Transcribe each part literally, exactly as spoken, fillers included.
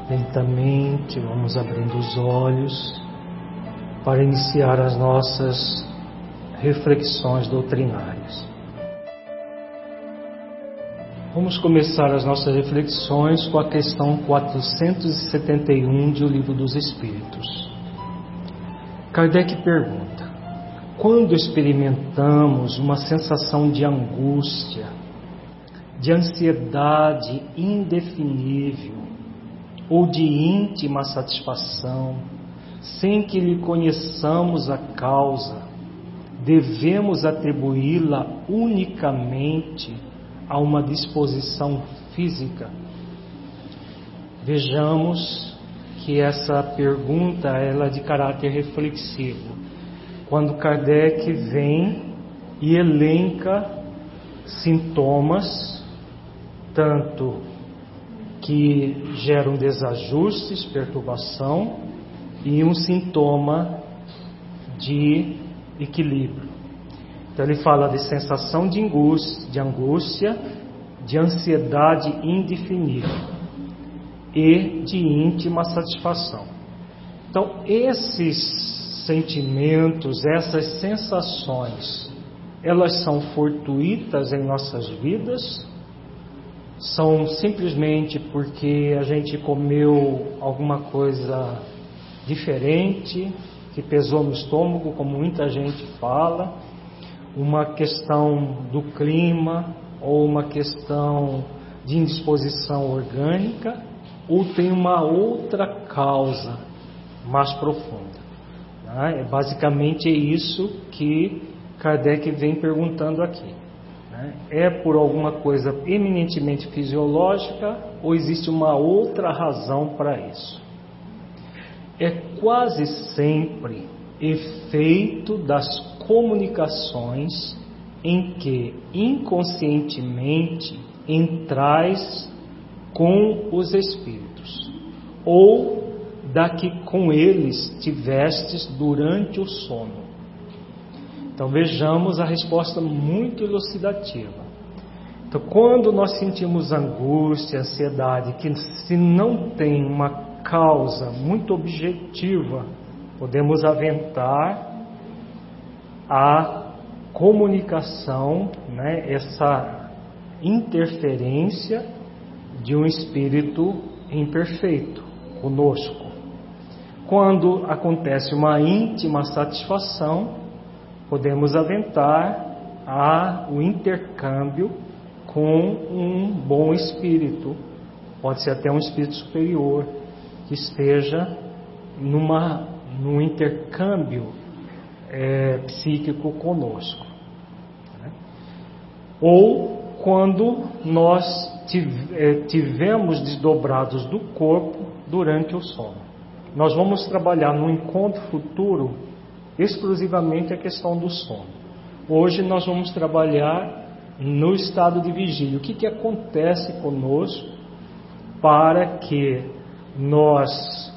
Lentamente vamos abrindo os olhos para iniciar as nossas reflexões doutrinárias. Vamos começar as nossas reflexões com a questão quatrocentos e setenta e um de O Livro dos Espíritos. Kardec pergunta: quando experimentamos uma sensação de angústia, de ansiedade indefinível ou de íntima satisfação, sem que lhe conheçamos a causa, devemos atribuí-la unicamente a uma disposição física? Vejamos que essa pergunta ela é de caráter reflexivo. Quando Kardec vem e elenca sintomas, tanto que geram desajustes, perturbação, e um sintoma de equilíbrio. Então ele fala de sensação de angústia, de, angústia, de ansiedade indefinível e de íntima satisfação. Então esses sentimentos, essas sensações, elas são fortuitas em nossas vidas? São simplesmente porque a gente comeu alguma coisa diferente, que pesou no estômago, como muita gente fala, uma questão do clima, ou uma questão de indisposição orgânica, ou tem uma outra causa mais profunda? É basicamente isso que Kardec vem perguntando aqui. É por alguma coisa eminentemente fisiológica ou existe uma outra razão para isso? É quase sempre efeito das comunicações em que inconscientemente entrais com os espíritos, ou da que com eles tivestes durante o sono. Então vejamos a resposta muito elucidativa. Então, quando nós sentimos angústia, ansiedade, que se não tem uma causa muito objetiva, podemos aventar a comunicação, né, essa interferência de um espírito imperfeito conosco. Quando acontece uma íntima satisfação, podemos aventar a, o intercâmbio com um bom espírito, pode ser até um espírito superior, que esteja numa, num intercâmbio é, psíquico conosco. Né? Ou quando nós tivemos desdobrados do corpo durante o sono. Nós vamos trabalhar no encontro futuro exclusivamente a questão do sono. Hoje nós vamos trabalhar no estado de vigília. O que, que acontece conosco para que nós,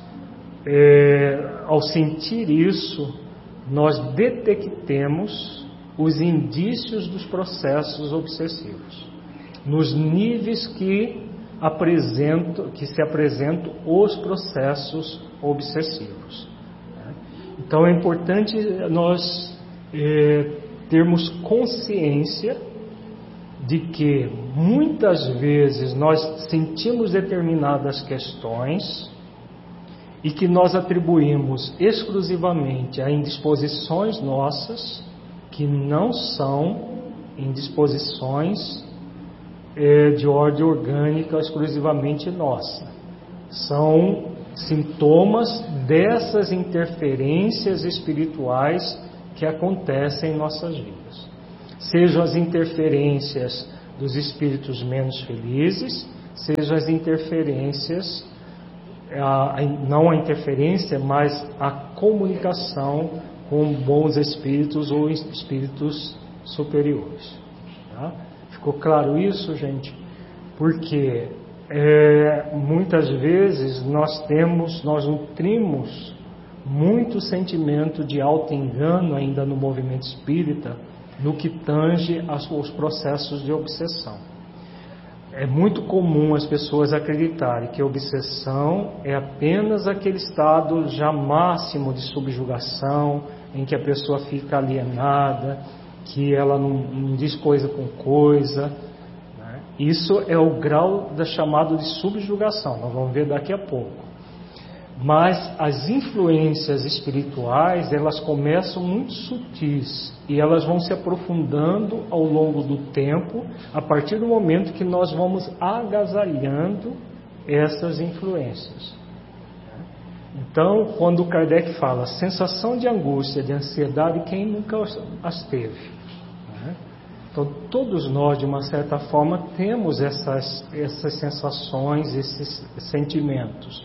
é, ao sentir isso, nós detectemos os indícios dos processos obsessivos, nos níveis que, apresentam, que se apresentam os processos obsessivos. Então é importante nós é, termos consciência de que muitas vezes nós sentimos determinadas questões e que nós atribuímos exclusivamente a indisposições nossas, que não são indisposições é, de ordem orgânica exclusivamente nossa. São sintomas dessas interferências espirituais que acontecem em nossas vidas. Sejam as interferências dos espíritos menos felizes, sejam as interferências, a, a, não a interferência, mas a comunicação com bons espíritos ou espíritos superiores. Tá? Ficou claro isso, gente? Porque é, muitas vezes nós temos, nós nutrimos muito sentimento de auto-engano ainda no movimento espírita, no que tange aos processos de obsessão. é muito comum as pessoas acreditarem que a obsessão é apenas aquele estado já máximo de subjugação, em que a pessoa fica alienada, que ela não, não diz coisa com coisa, né? Isso é o grau da chamado de subjugação, nós vamos ver daqui a pouco. Mas as influências espirituais, elas começam muito sutis e elas vão se aprofundando ao longo do tempo, a partir do momento que nós vamos agasalhando essas influências. Então, quando Kardec fala sensação de angústia, de ansiedade, quem nunca as teve? Então, todos nós, de uma certa forma, temos essas, essas sensações, esses sentimentos.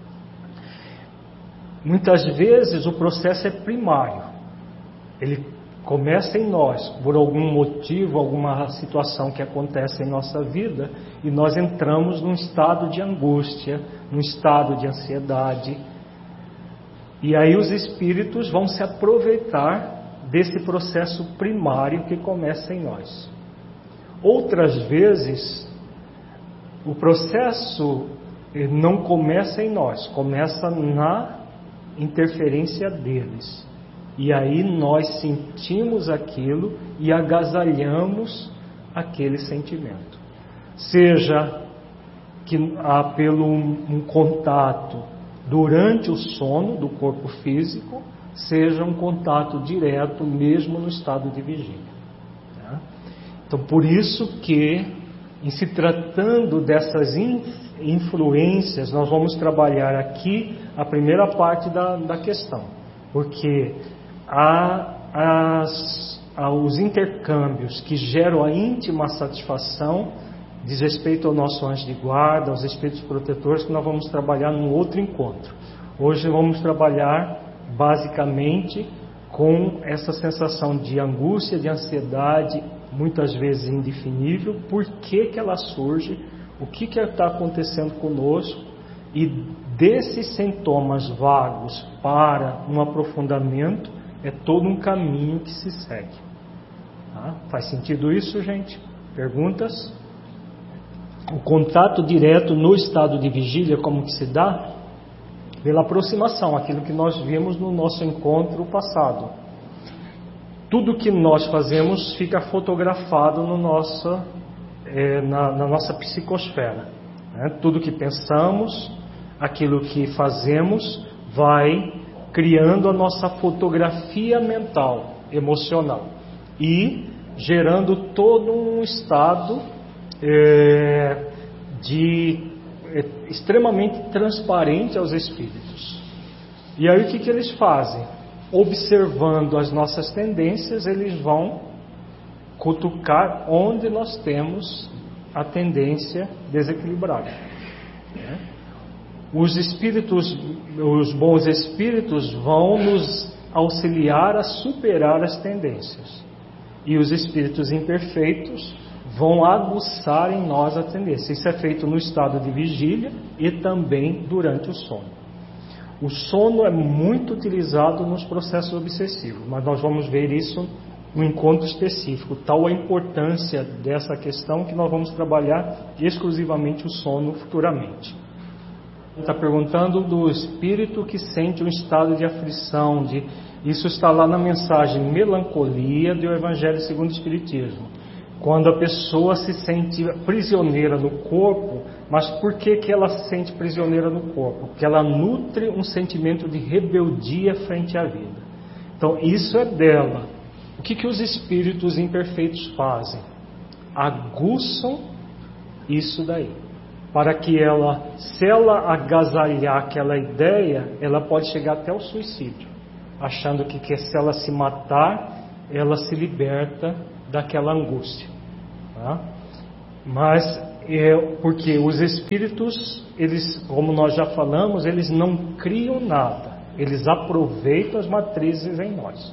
Muitas vezes o processo é primário, ele começa em nós, por algum motivo, alguma situação que acontece em nossa vida, e nós entramos num estado de angústia, num estado de ansiedade, e aí os espíritos vão se aproveitar desse processo primário que começa em nós. Outras vezes, o processo não começa em nós, começa na interferência deles. E aí nós sentimos aquilo e agasalhamos aquele sentimento. Seja que há pelo um contato durante o sono do corpo físico, seja um contato direto mesmo no estado de vigília. Tá? Então, por isso que, em se tratando dessas influências, nós vamos trabalhar aqui a primeira parte da, da questão, porque há, as, há os intercâmbios que geram a íntima satisfação, diz respeito ao nosso anjo de guarda, aos espíritos protetores, que nós vamos trabalhar num outro encontro. Hoje vamos trabalhar basicamente com essa sensação de angústia, de ansiedade, muitas vezes indefinível. Por que que ela surge? O que que está acontecendo conosco? E desses sintomas vagos para um aprofundamento é todo um caminho que se segue. Tá? Faz sentido isso, gente? Perguntas? O contato direto no estado de vigília, como que se dá? Pela aproximação, aquilo que nós vimos no nosso encontro passado. Tudo que nós fazemos fica fotografado no nosso, é, na, na nossa psicosfera. Né? Tudo que pensamos, aquilo que fazemos, vai criando a nossa fotografia mental, emocional, e gerando todo um estado é, de é, extremamente transparente aos espíritos. E aí o que, que eles fazem? Observando as nossas tendências, eles vão cutucar onde nós temos a tendência desequilibrada. Né? Os espíritos, os bons espíritos vão nos auxiliar a superar as tendências. E os espíritos imperfeitos vão aguçar em nós a tendência. Isso é feito no estado de vigília e também durante o sono. O sono é muito utilizado nos processos obsessivos, mas nós vamos ver isso no encontro específico. Tal a importância dessa questão que nós vamos trabalhar exclusivamente o sono futuramente. Está perguntando do espírito que sente um estado de aflição. De... Isso está lá na mensagem Melancolia do Evangelho segundo o Espiritismo. Quando a pessoa se sente prisioneira no corpo, mas por que que ela se sente prisioneira no corpo? Porque ela nutre um sentimento de rebeldia frente à vida. Então isso é dela. O que que os espíritos imperfeitos fazem? Aguçam isso daí. Para que ela, se ela agasalhar aquela ideia, ela pode chegar até o suicídio, achando que, que se ela se matar, ela se liberta daquela angústia. Tá? Mas é porque os espíritos, eles, como nós já falamos, eles não criam nada, eles aproveitam as matrizes em nós.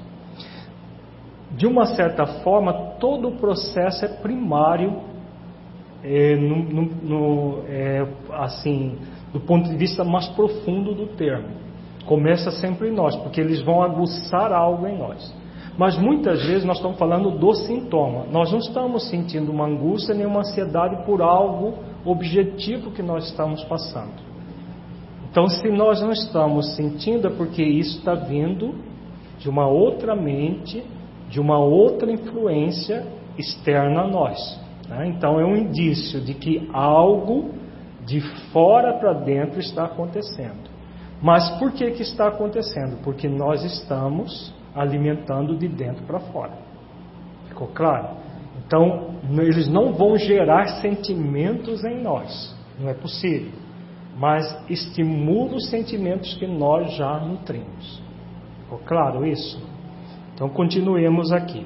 De uma certa forma, todo o processo é primário. É, no, no, no, é, assim, do ponto de vista mais profundo do termo, começa sempre em nós, porque eles vão aguçar algo em nós. Mas muitas vezes nós estamos falando do sintoma. Nós não estamos sentindo uma angústia nem uma ansiedade por algo objetivo que nós estamos passando. Então, se nós não estamos sentindo, é porque isso está vindo de uma outra mente, de uma outra influência externa a nós. Né? Então, é um indício de que algo de fora para dentro está acontecendo. Mas por que que está acontecendo? Porque nós estamos alimentando de dentro para fora. Ficou claro? Então, eles não vão gerar sentimentos em nós. Não é possível. Mas estimula os sentimentos que nós já nutrimos. Ficou claro isso? Então, continuemos aqui.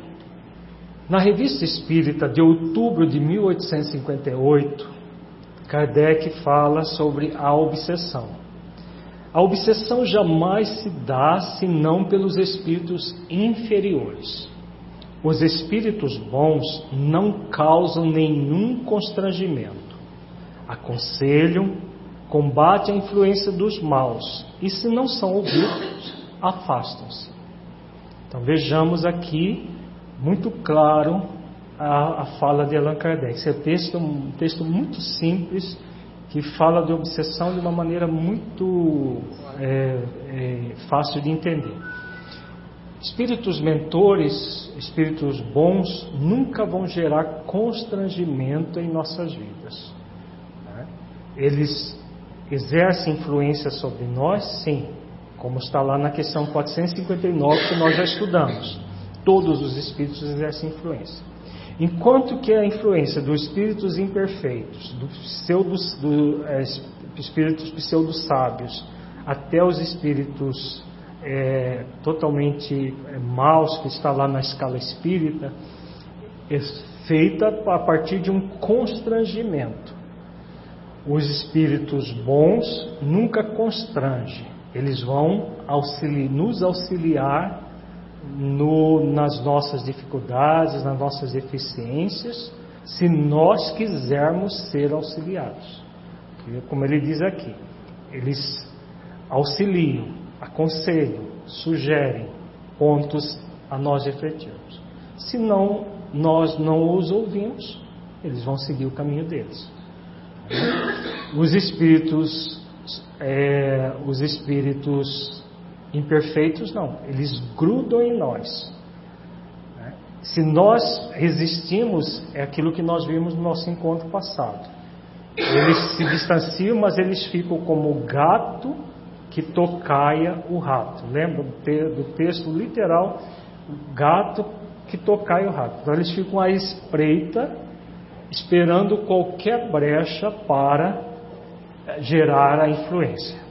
Na Revista Espírita de outubro de mil oitocentos e cinquenta e oito, Kardec fala sobre a obsessão. A obsessão jamais se dá senão pelos espíritos inferiores. Os espíritos bons não causam nenhum constrangimento. Aconselham, combatem a influência dos maus e, se não são ouvidos, afastam-se. Então vejamos aqui, muito claro, a, a fala de Allan Kardec. Esse é um texto, um texto muito simples, que fala de obsessão de uma maneira muito é, é, fácil de entender. Espíritos mentores, espíritos bons, nunca vão gerar constrangimento em nossas vidas. Né? Eles exercem influência sobre nós, sim, como está lá na questão quatrocentos e cinquenta e nove que nós já estudamos. Todos os espíritos exercem influência. Enquanto que a influência dos espíritos imperfeitos, dos pseudos, do, é, espíritos pseudo-sábios, até os espíritos é, totalmente é, maus, que está lá na escala espírita, é feita a partir de um constrangimento. Os espíritos bons nunca constrangem, eles vão auxili- nos auxiliar No, nas nossas dificuldades, nas nossas deficiências, se nós quisermos ser auxiliados. Como ele diz aqui, eles auxiliam, aconselham, sugerem pontos a nós refletirmos. Se não, nós não os ouvimos, eles vão seguir o caminho deles. Os espíritos, é, os espíritos imperfeitos não, eles grudam em nós. Se nós resistimos, é aquilo que nós vimos no nosso encontro passado. Eles se distanciam, mas eles ficam como o gato que tocaia o rato. Lembra do texto literal? O gato que tocaia o rato. Então eles ficam à espreita, esperando qualquer brecha para gerar a influência.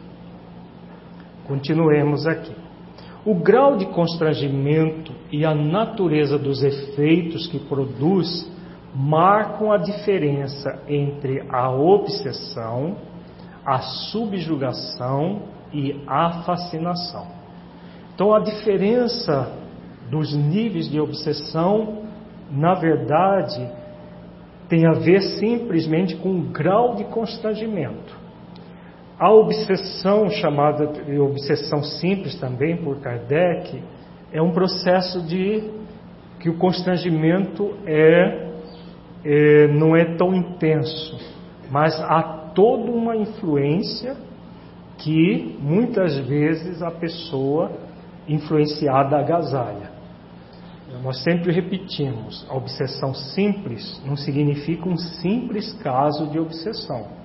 Continuemos aqui. O grau de constrangimento e a natureza dos efeitos que produz marcam a diferença entre a obsessão, a subjugação e a fascinação. Então, a diferença dos níveis de obsessão, na verdade, tem a ver simplesmente com o grau de constrangimento. A obsessão, chamada de obsessão simples também por Kardec, é um processo de que o constrangimento é, é, não é tão intenso, mas há toda uma influência que muitas vezes a pessoa influenciada agasalha. Nós sempre repetimos, a obsessão simples não significa um simples caso de obsessão.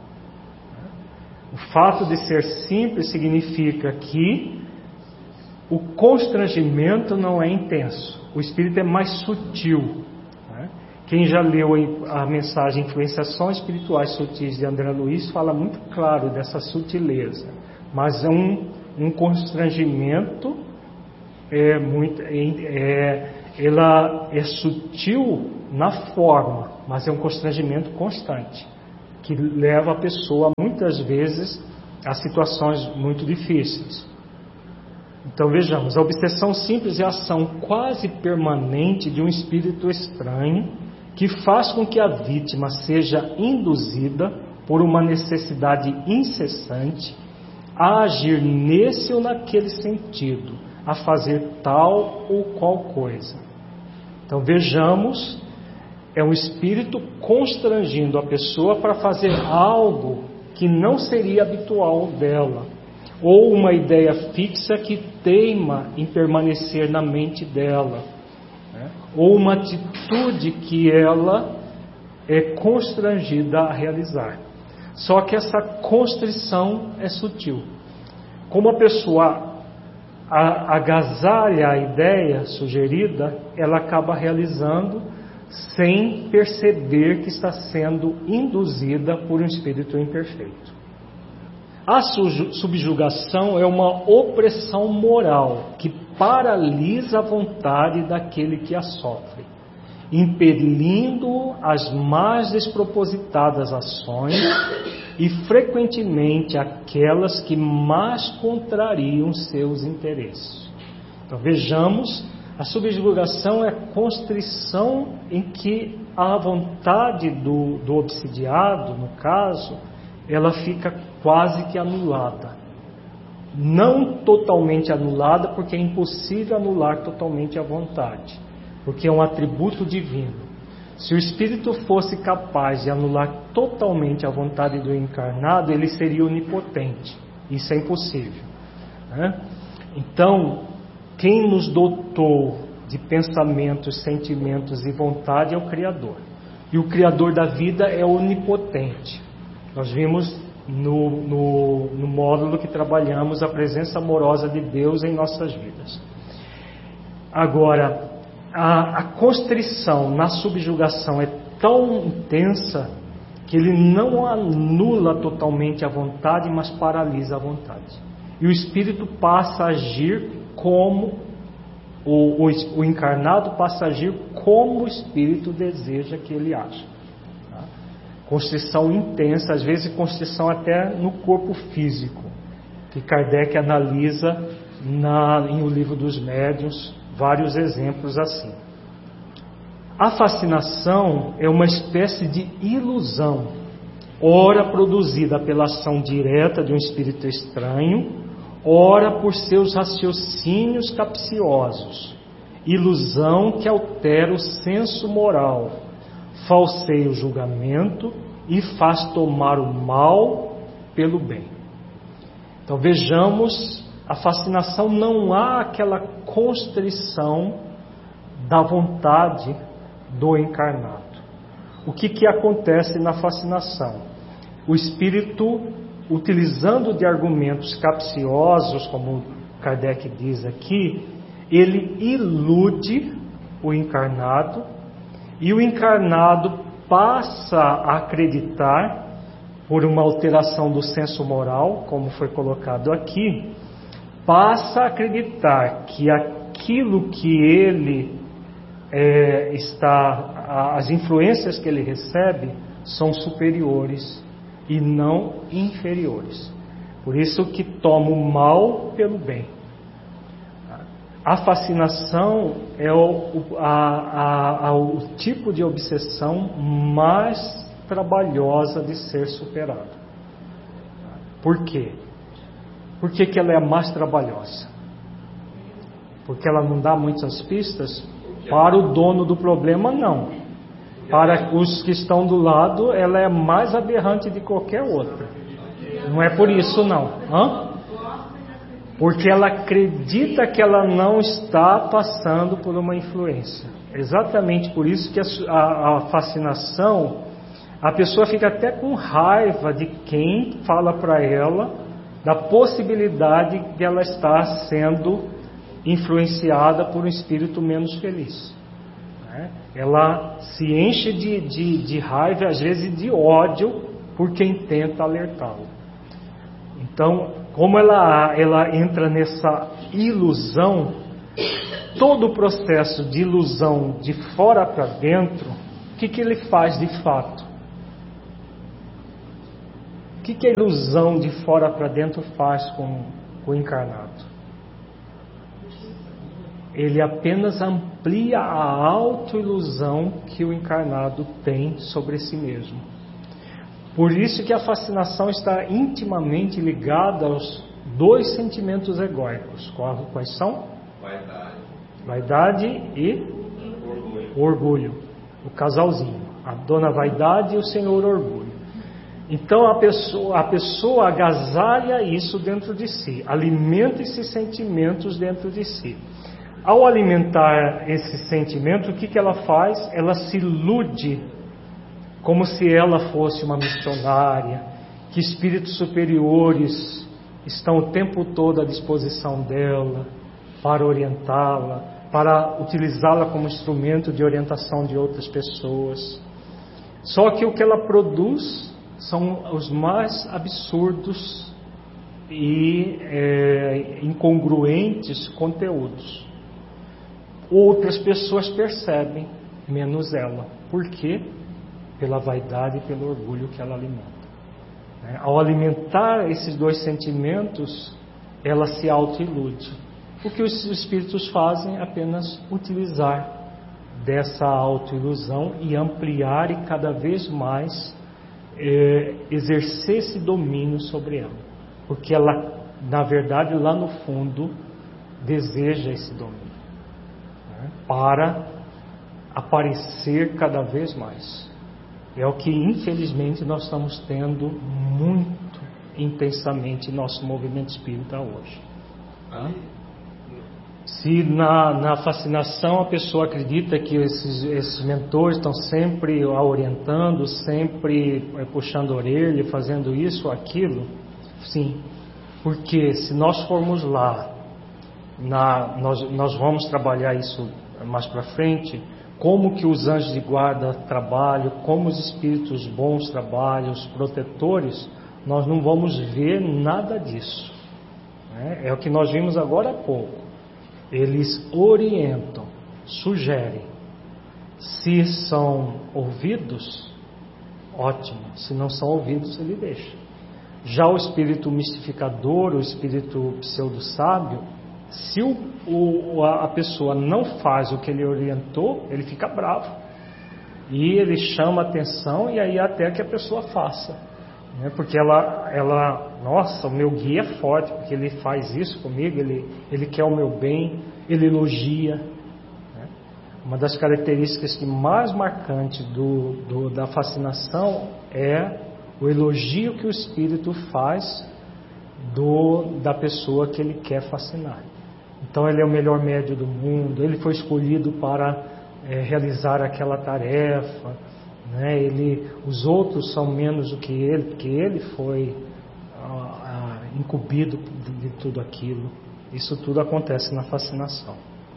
O fato de ser simples significa que o constrangimento não é intenso. O espírito é mais sutil. Né? Quem já leu a mensagem Influenciações Espirituais Sutis de André Luiz fala muito claro dessa sutileza. Mas é um, um constrangimento, é muito, é, ela é sutil na forma, mas é um constrangimento constante, que leva a pessoa muitas vezes a situações muito difíceis. Então vejamos, a obsessão simples é a ação quase permanente de um espírito estranho que faz com que a vítima seja induzida por uma necessidade incessante a agir nesse ou naquele sentido, a fazer tal ou qual coisa. Então vejamos, é um espírito constrangindo a pessoa para fazer algo que não seria habitual dela, ou uma ideia fixa que teima em permanecer na mente dela, né? Ou uma atitude que ela é constrangida a realizar. Só que essa constrição é sutil. Como a pessoa agasalha a ideia sugerida, ela acaba realizando sem perceber que está sendo induzida por um espírito imperfeito. A subjugação é uma opressão moral que paralisa a vontade daquele que a sofre, impelindo as mais despropositadas ações e frequentemente aquelas que mais contrariam seus interesses. Então vejamos, a subjugação é a constrição em que a vontade do, do obsidiado, no caso, ela fica quase que anulada. Não totalmente anulada, porque é impossível anular totalmente a vontade, porque é um atributo divino. Se o espírito fosse capaz de anular totalmente a vontade do encarnado, ele seria onipotente. Isso é impossível, né? Então, quem nos dotou de pensamentos, sentimentos e vontade é o Criador. E o Criador da vida é onipotente. Nós vimos no, no, no módulo que trabalhamos a presença amorosa de Deus em nossas vidas. Agora, a, a constrição na subjugação é tão intensa que ele não anula totalmente a vontade, mas paralisa a vontade. E o espírito passa a agir como o, o, o encarnado passa a agir como o espírito deseja que ele haja. Tá? Constrição intensa, às vezes constrição até no corpo físico, que Kardec analisa na, em O Livro dos Médiuns, vários exemplos assim. A fascinação é uma espécie de ilusão, ora produzida pela ação direta de um espírito estranho, ora por seus raciocínios capciosos, ilusão que altera o senso moral, falseia o julgamento e faz tomar o mal pelo bem. Então vejamos, a fascinação não há aquela constrição da vontade do encarnado. O que que acontece na fascinação? O espírito, utilizando de argumentos capciosos, como Kardec diz aqui, ele ilude o encarnado e o encarnado passa a acreditar, por uma alteração do senso moral, como foi colocado aqui, passa a acreditar que aquilo que ele é, está, as influências que ele recebe são superiores e não inferiores. Por isso que toma o mal pelo bem. A fascinação é o, a, a, a, o tipo de obsessão mais trabalhosa de ser superado. Por quê? Por que que ela é a mais trabalhosa? Porque ela não dá muitas pistas? Para o dono do problema, não. Para os que estão do lado, ela é mais aberrante de qualquer outra. Não é por isso, não. Hã? Porque ela acredita que ela não está passando por uma influência. Exatamente por isso que a, a, a fascinação, a pessoa fica até com raiva de quem fala para ela da possibilidade de ela estar sendo influenciada por um espírito menos feliz. Ela se enche de, de, de raiva, às vezes de ódio, por quem tenta alertá-la. Então, como ela, ela entra nessa ilusão, todo o processo de ilusão de fora para dentro, o que, que ele faz de fato? O que, que a ilusão de fora para dentro faz com, com o encarnado? Ele apenas amplia a autoilusão que o encarnado tem sobre si mesmo. Por isso que a fascinação está intimamente ligada aos dois sentimentos egóicos. Quais são? Vaidade. Vaidade e Orgulho. orgulho. O casalzinho. A dona vaidade e o senhor orgulho. Então a pessoa, a pessoa agasalha isso dentro de si, alimenta esses sentimentos dentro de si. Ao alimentar esse sentimento, o que, que ela faz? Ela se ilude como se ela fosse uma missionária, que espíritos superiores estão o tempo todo à disposição dela para orientá-la, para utilizá-la como instrumento de orientação de outras pessoas. Só que o que ela produz são os mais absurdos e é, incongruentes conteúdos. Outras pessoas percebem, menos ela. Por quê? Pela vaidade e pelo orgulho que ela alimenta. Ao alimentar esses dois sentimentos, ela se autoilude. O que os espíritos fazem é apenas utilizar dessa autoilusão e ampliar e cada vez mais é, exercer esse domínio sobre ela. Porque ela, na verdade, lá no fundo, deseja esse domínio, né, para aparecer cada vez mais. É o que, infelizmente, nós estamos tendo muito intensamente em nosso movimento espírita hoje. Tá? Se na, na fascinação a pessoa acredita que esses, esses mentores estão sempre a orientando, sempre é, puxando a orelha, fazendo isso ou aquilo, sim. Porque se nós formos lá, na, nós, nós vamos trabalhar isso mais para frente, como que os anjos de guarda trabalham, como os espíritos bons trabalham, os protetores, nós não vamos ver nada disso. Né? É o que nós vimos agora há pouco. Eles orientam, sugerem. Se são ouvidos, ótimo. Se não são ouvidos, ele deixa. Já o espírito mistificador, o espírito pseudo-sábio, se o, o, a pessoa não faz o que ele orientou, ele fica bravo. E ele chama atenção e aí até que a pessoa faça. Né? Porque ela, ela, nossa, o meu guia é forte, porque ele faz isso comigo, ele, ele quer o meu bem, ele elogia. Né? Uma das características que mais marcante do, do, da fascinação é o elogio que o espírito faz do, da pessoa que ele quer fascinar. Então ele é o melhor médium do mundo, ele foi escolhido para é, realizar aquela tarefa, né? Ele, os outros são menos do que ele, porque ele foi ah, ah, incumbido de, de tudo aquilo. Isso tudo acontece na fascinação.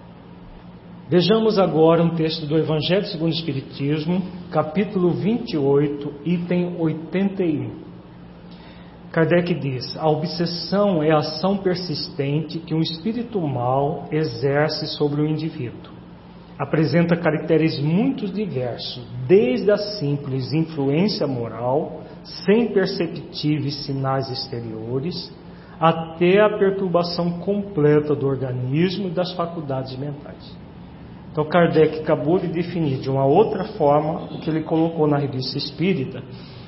Vejamos agora um texto do Evangelho segundo o Espiritismo, capítulo vinte e oito, item oitenta e um. Kardec diz: a obsessão é a ação persistente que um espírito mau exerce sobre o indivíduo. Apresenta caracteres muito diversos, desde a simples influência moral, sem perceptíveis sinais exteriores, até a perturbação completa do organismo e das faculdades mentais. Então Kardec acabou de definir de uma outra forma o que ele colocou na Revista Espírita,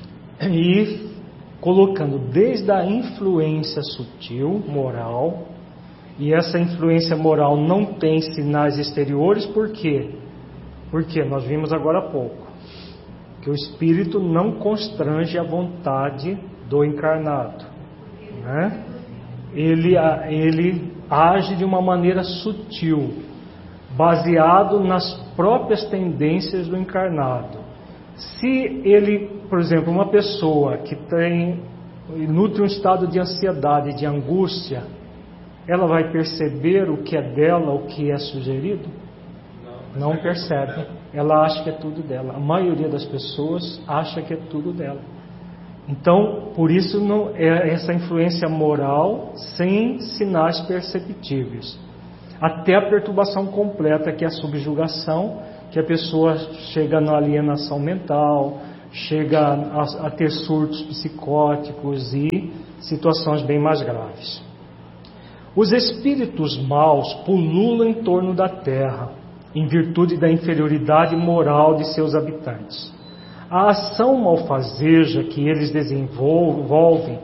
e colocando desde a influência sutil, moral, e essa influência moral não tem sinais exteriores, por quê? Porque nós vimos agora há pouco que o espírito não constrange a vontade do encarnado, né? ele, ele age de uma maneira sutil, baseado nas próprias tendências do encarnado. Se ele, por exemplo, uma pessoa que tem, nutre um estado de ansiedade, de angústia, ela vai perceber o que é dela, o que é sugerido? Não, não percebe. Ela acha que é tudo dela. A maioria das pessoas acha que é tudo dela. Então, por isso não é essa influência moral sem sinais perceptíveis. Até a perturbação completa, que é a subjugação, que a pessoa chega na alienação mental, chega a, a ter surtos psicóticos e situações bem mais graves. Os espíritos maus pululam em torno da terra, em virtude da inferioridade moral de seus habitantes. A ação malfazeja que eles desenvolvem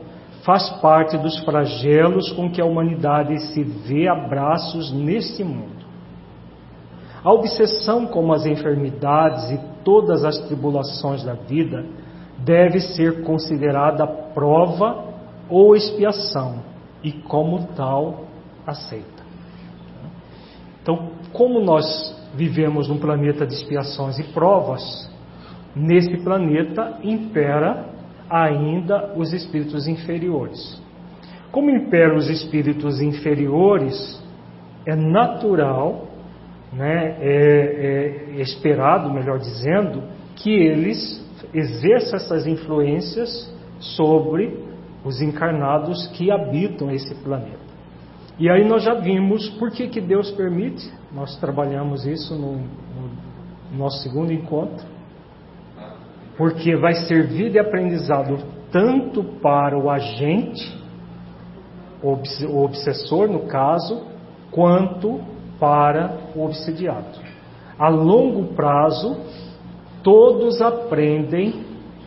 faz parte dos flagelos com que a humanidade se vê a braços neste mundo. A obsessão, como as enfermidades e todas as tribulações da vida, deve ser considerada prova ou expiação e, como tal, aceita. Então, como nós vivemos num planeta de expiações e provas, nesse planeta impera ainda os espíritos inferiores. Como imperam os espíritos inferiores, é natural, né, é, é esperado, melhor dizendo, que eles exerçam essas influências sobre os encarnados que habitam esse planeta. E aí nós já vimos por que, que Deus permite, nós trabalhamos isso no, no nosso segundo encontro, porque vai servir de aprendizado tanto para o agente, o obsessor no caso, quanto para o obsidiado. A longo prazo, todos aprendem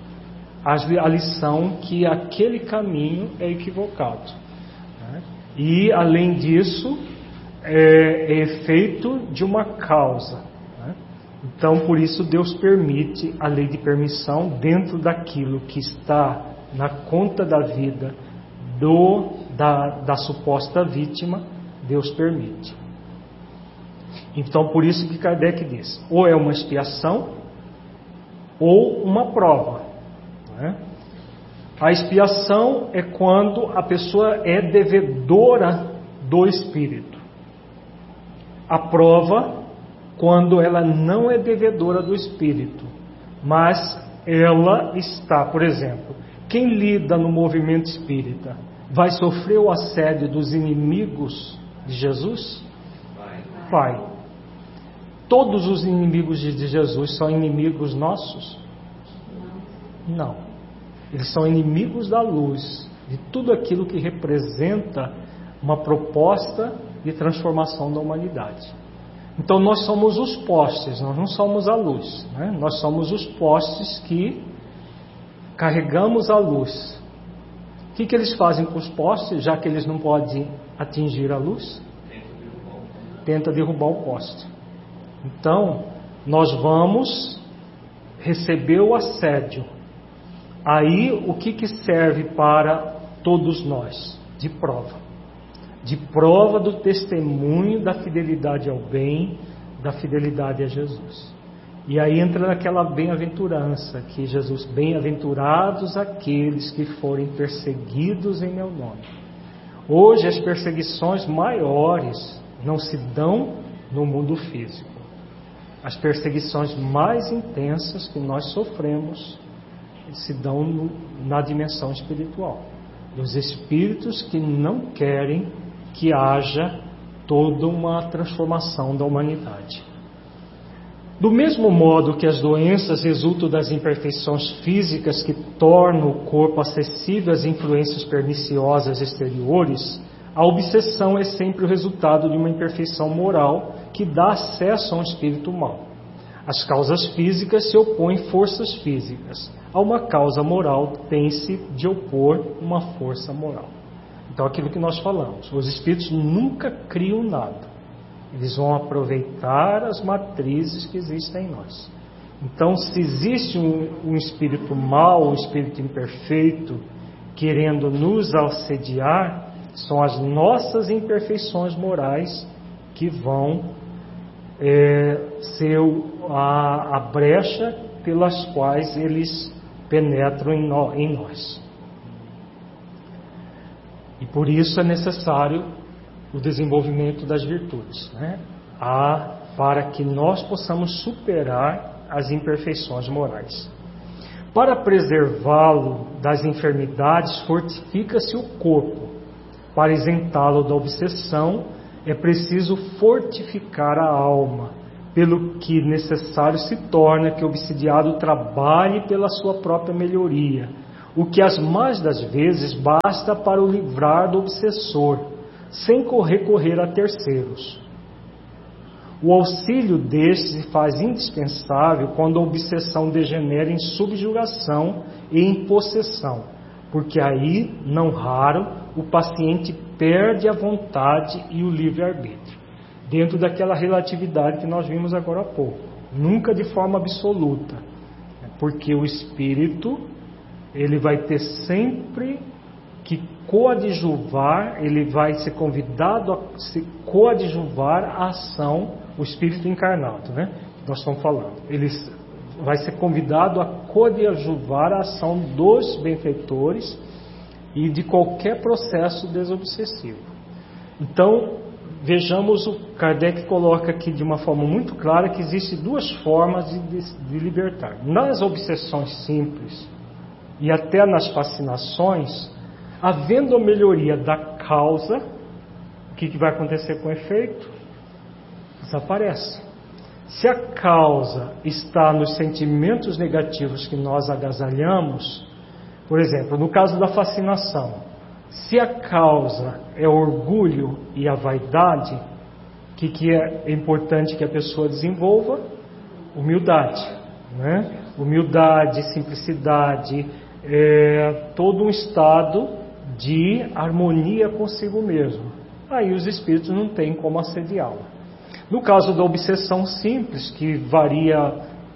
a lição que aquele caminho é equivocado. Né? E, além disso, é, é efeito de uma causa. Né? Então, por isso, Deus permite a lei de permissão dentro daquilo que está na conta da vida do, da, da suposta vítima, Deus permite. Então, por isso que Kardec diz, ou é uma expiação, ou uma prova. Né? A expiação é quando a pessoa é devedora do espírito. A prova, quando ela não é devedora do espírito, mas ela está, por exemplo, quem lida no movimento espírita vai sofrer o assédio dos inimigos de Jesus? Vai. Todos os inimigos de Jesus são inimigos nossos? Não. Eles são inimigos da luz, de tudo aquilo que representa uma proposta de transformação da humanidade. Então nós somos os postes, nós não somos a luz. Né? Nós somos os postes que carregamos a luz. O que, que eles fazem com os postes, já que eles não podem atingir a luz? Tenta derrubar o poste. Então, nós vamos receber o assédio. Aí, o que, que serve para todos nós? De prova. De prova do testemunho da fidelidade ao bem, da fidelidade a Jesus. E aí entra naquela bem-aventurança que Jesus, bem-aventurados aqueles que forem perseguidos em meu nome. Hoje, as perseguições maiores não se dão no mundo físico. As perseguições mais intensas que nós sofremos se dão no, na dimensão espiritual. Dos espíritos que não querem que haja toda uma transformação da humanidade. Do mesmo modo que as doenças resultam das imperfeições físicas que tornam o corpo acessível às influências perniciosas exteriores, a obsessão é sempre o resultado de uma imperfeição moral que dá acesso a um espírito mau. As causas físicas se opõem forças físicas. A uma causa moral tem-se de opor uma força moral. Então, aquilo que nós falamos, os espíritos nunca criam nada. Eles vão aproveitar as matrizes que existem em nós. Então, se existe um, um espírito mau, um espírito imperfeito, querendo nos assediar, são as nossas imperfeições morais que vão é, ser a, a brecha pelas quais eles penetram em, no, em nós. E por isso é necessário o desenvolvimento das virtudes, né? a, para que nós possamos superar as imperfeições morais. Para preservá-lo das enfermidades, fortifica-se o corpo. Para isentá-lo da obsessão, é preciso fortificar a alma, pelo que necessário se torna que o obsidiado trabalhe pela sua própria melhoria, o que as mais das vezes basta para o livrar do obsessor, sem recorrer a terceiros. O auxílio deste se faz indispensável quando a obsessão degenera em subjugação e em possessão, porque aí, não raro, o paciente perde a vontade e o livre-arbítrio, dentro daquela relatividade que nós vimos agora há pouco, nunca de forma absoluta, porque o espírito, ele vai ter sempre que coadjuvar, ele vai ser convidado a se coadjuvar a ação, o espírito encarnado, né? Nós estamos falando, ele vai ser convidado a coadjuvar a ação dos benfeitores e de qualquer processo desobsessivo. Então, vejamos, o Kardec coloca aqui de uma forma muito clara que existem duas formas de, de, de libertar. Nas obsessões simples e até nas fascinações, havendo a melhoria da causa, o que, que vai acontecer com o efeito? Desaparece. Se a causa está nos sentimentos negativos que nós agasalhamos, por exemplo, no caso da fascinação, se a causa é o orgulho e a vaidade, o que, que é importante que a pessoa desenvolva? Humildade, né? Humildade, simplicidade, é, todo um estado de harmonia consigo mesmo. Aí os espíritos não têm como assediá-la. No caso da obsessão simples, que varia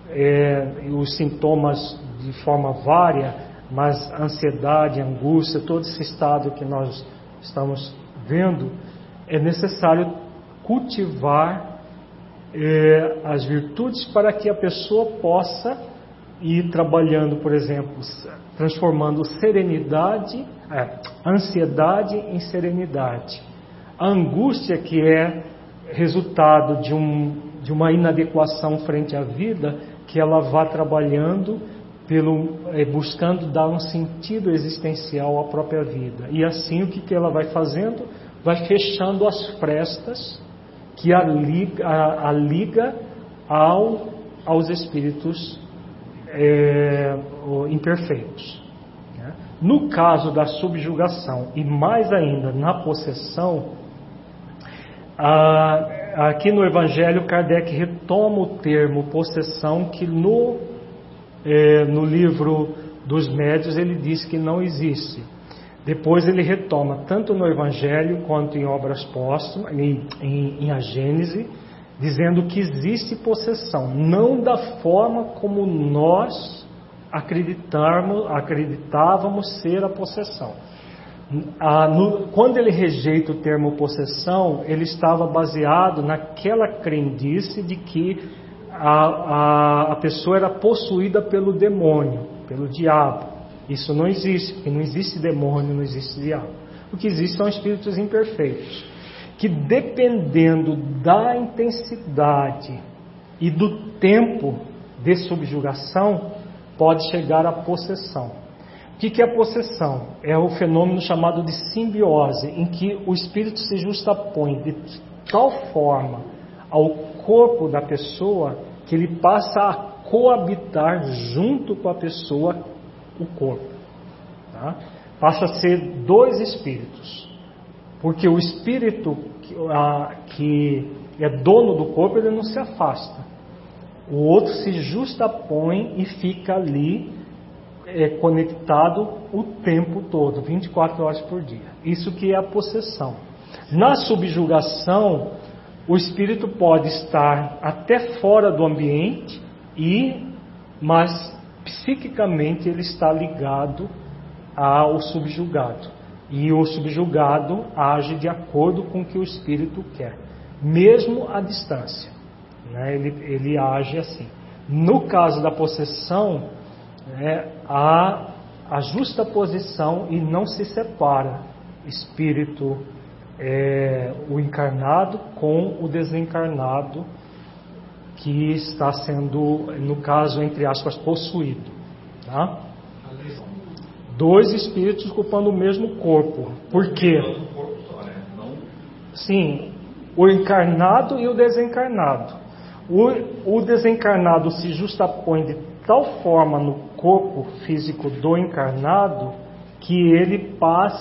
é, os sintomas de forma vária, mas ansiedade, angústia, todo esse estado que nós estamos vendo, é necessário cultivar é, as virtudes para que a pessoa possa ir trabalhando, por exemplo, transformando serenidade, é, ansiedade em serenidade. A angústia, que é resultado de, um, de uma inadequação frente à vida, que ela vá trabalhando, pelo, é, buscando dar um sentido existencial à própria vida. E assim o que, que ela vai fazendo? Vai fechando as frestas que a liga, a, a liga ao, aos espíritos é, imperfeitos. Né? No caso da subjugação e mais ainda na possessão, a, aqui no Evangelho Kardec retoma o termo possessão, que no, é, no livro dos Médiuns ele diz que não existe. Depois ele retoma, tanto no Evangelho quanto em obras póstumas, em, em, em A Gênese, dizendo que existe possessão, não da forma como nós acreditávamos, acreditávamos ser a possessão. Ah, no, quando ele rejeita o termo possessão, ele estava baseado naquela crendice de que a, a, a pessoa era possuída pelo demônio, pelo diabo. Isso não existe, porque não existe demônio, não existe diabo. O que existe são espíritos imperfeitos, que dependendo da intensidade e do tempo de subjugação, pode chegar à possessão. O que é a possessão? É o fenômeno chamado de simbiose, em que o espírito se justapõe de tal forma ao corpo da pessoa que ele passa a coabitar junto com a pessoa o corpo. Tá? Passa a ser dois espíritos, porque o espírito que, a, que é dono do corpo, ele não se afasta. O outro se justapõe e fica ali é, conectado o tempo todo, vinte e quatro horas por dia. Isso que é a possessão. Na subjugação, o espírito pode estar até fora do ambiente, e, mas psiquicamente ele está ligado ao subjugado. E o subjugado age de acordo com o que o espírito quer, mesmo à distância. Né? Ele, ele age assim. No caso da possessão, né, há a justa posição e não se separa espírito, é, o encarnado com o desencarnado, que está sendo, no caso, entre aspas, possuído. Tá? Dois espíritos ocupando o mesmo corpo. Por quê? Sim, o encarnado e o desencarnado. O, o desencarnado se justapõe de tal forma no corpo físico do encarnado que ele passa